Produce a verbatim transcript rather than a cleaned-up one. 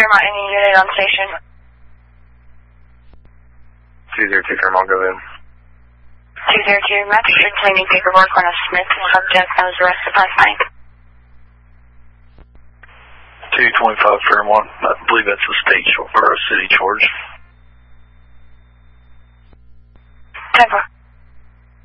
Fairmont, any unit on station? two zero two Fairmont, go ahead. two zero two, Max, you're claiming paperwork on a Smith subject that was arrested last night. two twenty-five Fairmont, I believe that's a state or a city charge. ten four.